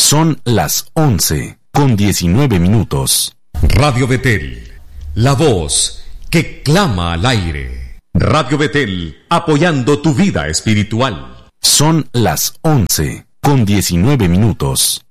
Son las 11:19. Radio Betel, la voz que clama al aire. Radio Betel, apoyando tu vida espiritual. Son las 11:19.